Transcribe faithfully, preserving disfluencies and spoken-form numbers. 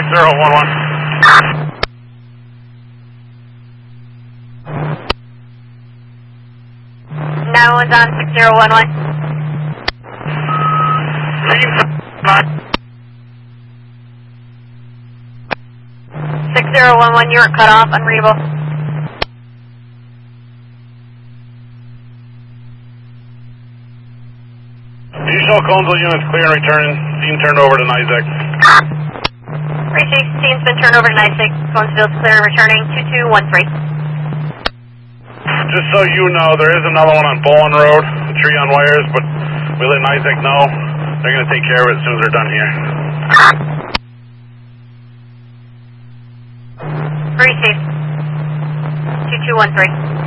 six zero one one. nine one one's on six zero one one. six zero one one, you were cut off, unreadable. Additional Conesville units clear and returning. Team turned over to NYSEC. Appreciate team's been turned over to NYSEC. Conesville's clear and returning, two two one three. Just so you know, there is another one on Bolin Road, a tree on wires, but we let NYSEC know. They're going to take care of it as soon as they're done here. Appreciate two two one three.